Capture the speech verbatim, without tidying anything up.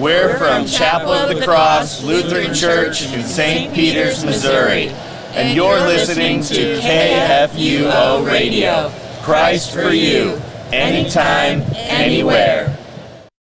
We're from Chapel of the Cross Lutheran Church in Saint Peters, Missouri, and you're listening to K F U O Radio. Christ for you, anytime, anywhere.